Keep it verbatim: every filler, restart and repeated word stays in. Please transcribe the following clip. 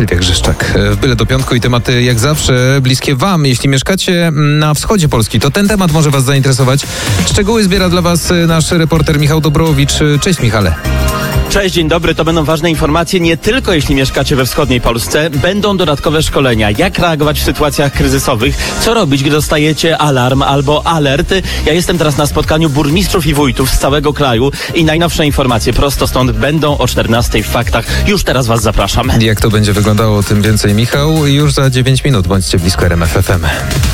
Sylwia Grzeszczak. W Byle do piątku i tematy jak zawsze bliskie wam. Jeśli mieszkacie na wschodzie Polski, to ten temat może was zainteresować. Szczegóły zbiera dla was nasz reporter Michał Dobrowicz. Cześć Michale. Cześć, dzień dobry. To będą ważne informacje nie tylko jeśli mieszkacie we wschodniej Polsce. Będą dodatkowe szkolenia. Jak reagować w sytuacjach kryzysowych? Co robić, gdy dostajecie alarm albo alerty? Ja jestem teraz na spotkaniu burmistrzów i wójtów z całego kraju i najnowsze informacje prosto stąd będą o czternastej w Faktach. Już teraz was zapraszam. Jak to będzie wyglądało, tym więcej Michał. Już za dziewięć minut bądźcie blisko R M F F M.